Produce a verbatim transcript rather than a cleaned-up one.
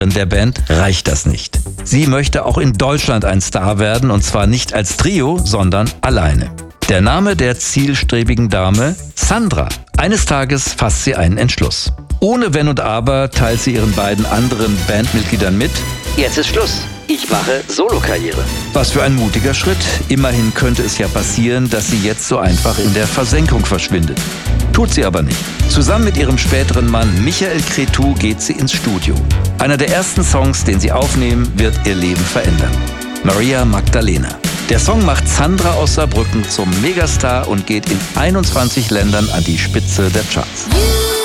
der Band reicht das nicht. Sie möchte auch in Deutschland ein Star werden, und zwar nicht als Trio, sondern alleine. Der Name der zielstrebigen Dame? Sandra. Eines Tages fasst sie einen Entschluss. Ohne Wenn und Aber teilt sie ihren beiden anderen Bandmitgliedern mit: Jetzt ist Schluss. Ich mache Solokarriere. Was für ein mutiger Schritt. Immerhin könnte es ja passieren, dass sie jetzt so einfach in der Versenkung verschwindet. Tut sie aber nicht. Zusammen mit ihrem späteren Mann Michael Cretu geht sie ins Studio. Einer der ersten Songs, den sie aufnehmen, wird ihr Leben verändern. Maria Magdalena. Der Song macht Sandra aus Saarbrücken zum Megastar und geht in einundzwanzig Ländern an die Spitze der Charts.